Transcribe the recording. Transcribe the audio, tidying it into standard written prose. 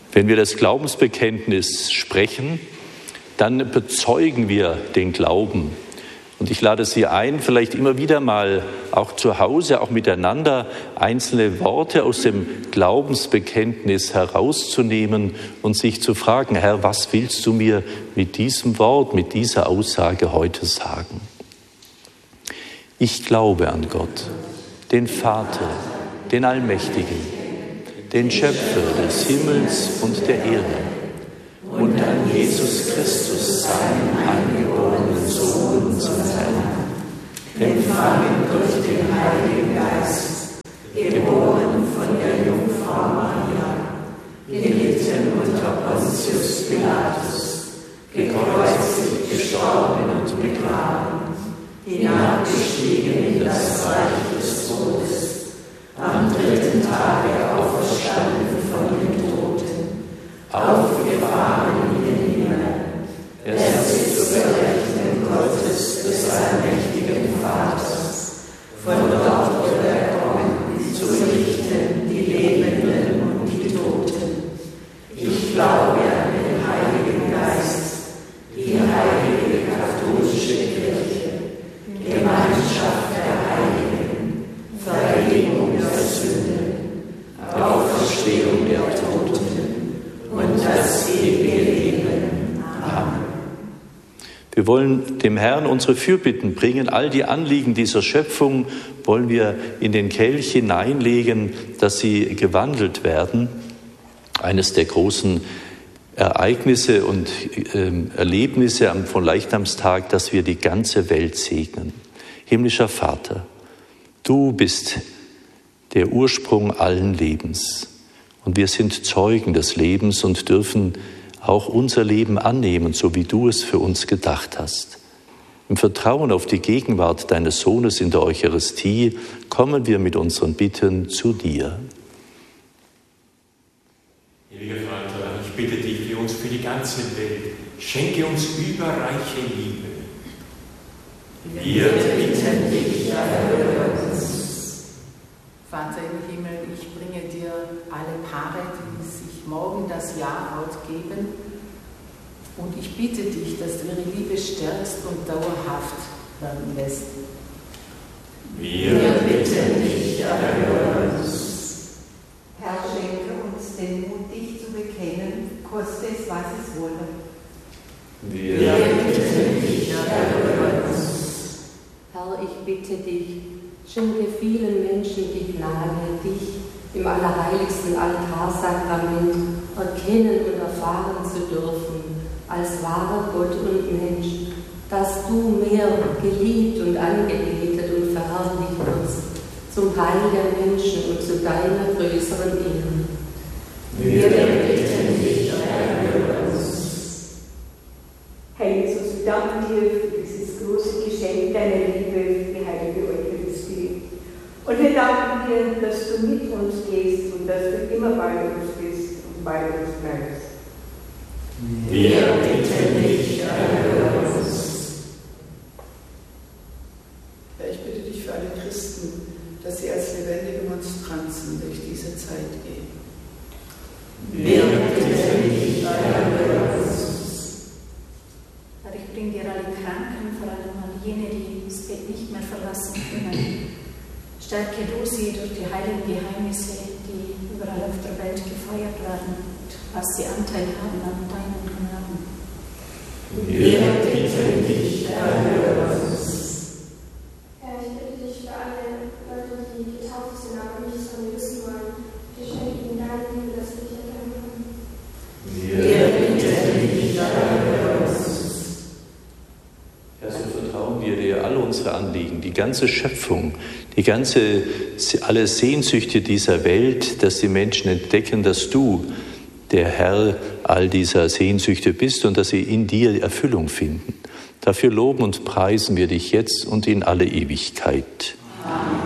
Wenn wir das Glaubensbekenntnis sprechen, dann bezeugen wir den Glauben. Und ich lade Sie ein, vielleicht immer wieder mal auch zu Hause, auch miteinander, einzelne Worte aus dem Glaubensbekenntnis herauszunehmen und sich zu fragen: Herr, was willst du mir mit diesem Wort, mit dieser Aussage heute sagen? Ich glaube an Gott, den Vater, den Allmächtigen, den Schöpfer des Himmels und der Erde und an Jesus Christus, seinen eingeborenen Sohn, unseren Herrn, empfangen durch den Heiligen Geist, geboren von der Jungfrau Maria, gelitten unter Pontius Pilatus, gekreuzigt, gestorben und begraben, hinabgestiegen in das Reich des Todes, am dritten Tage auferstanden von den Toten, aufgefahren in den Himmel, er sitzt zur Rechten Gottes, des allmächtigen Vaters. Von dort wird er kommen, zu richten die Lebenden und die Toten. Ich glaube an den Heiligen Geist, die heilige katholische Kirche, Gemeinschaft der Heiligen, Vergebung der Sünden, Auferstehung der Toten und das ewige Leben. Amen. Wir wollen dem Herrn unsere Fürbitten bringen. All die Anliegen dieser Schöpfung wollen wir in den Kelch hineinlegen, dass sie gewandelt werden. Eines der großen Ereignisse und Erlebnisse am Leichnamstag, dass wir die ganze Welt segnen. Himmlischer Vater, du bist der Ursprung allen Lebens und wir sind Zeugen des Lebens und dürfen auch unser Leben annehmen, so wie du es für uns gedacht hast. Im Vertrauen auf die Gegenwart deines Sohnes in der Eucharistie kommen wir mit unseren Bitten zu dir. Heiliger Vater, ich bitte dich für uns, für die ganze Welt, schenke uns überreiche Liebe. Wir bitten dich, erhöre uns. Vater im Himmel, ich bringe dir alle Paare, die sich morgen das Jahraus geben. Und ich bitte dich, dass du ihre Liebe stärkst und dauerhaft werden lässt. Wir bitten dich, erhöre uns. Herr, schenke uns den Mut, dich zu bekennen, koste es, was es wolle. Wir bitten dich, erhöre uns. Herr, ich bitte dich, schenke vielen Menschen die Gnade, dich im allerheiligsten Altarsakrament erkennen und erfahren zu dürfen, als wahrer Gott und Mensch, dass du mehr geliebt und angebetet und verherrlicht wirst, zum Heil der Menschen und zu deiner größeren Ehre. Wir bitten dich, erhöre uns. Herr Jesus, wir danken dir für dieses große Geschenk deiner Liebe, die heilige Eucharistie. Und wir danken dir, dass du mit uns gehst und dass du immer bei uns bist und bei uns bleibst. Wir bitten dich, erhöre uns. Herr, ich bitte dich für alle Christen, dass sie als lebendige Monstranzen durch diese Zeit gehen. Wir bitten dich, erhöre uns. Herr, ich bringe dir alle Kranken, vor allem all jene, die das Bett nicht mehr verlassen können. Stärke du sie durch die heiligen Geheimnisse, die überall auf der Welt gefeiert werden, und lass sie Anteil haben an deinen Gnaden. Wir bitten dich, erhöre uns. Herr, ich bitte dich für alle Leute, die getauft sind, aber nichts von dir wissen wollen. Ich schenke ihnen deine Liebe, dass wir dich erkennen können. Wir bitten dich, erhöre uns. Herr, so vertrauen wir dir alle unsere Anliegen, die ganze Schöpfung, alle Sehnsüchte dieser Welt, dass die Menschen entdecken, dass du der Herr all dieser Sehnsüchte bist und dass sie in dir Erfüllung finden. Dafür loben und preisen wir dich jetzt und in alle Ewigkeit. Amen.